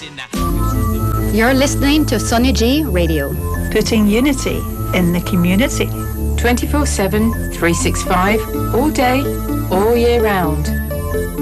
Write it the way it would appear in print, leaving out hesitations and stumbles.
You're listening to Sonia G Radio. Putting unity in the community. 24/7, 365, all day, all year round.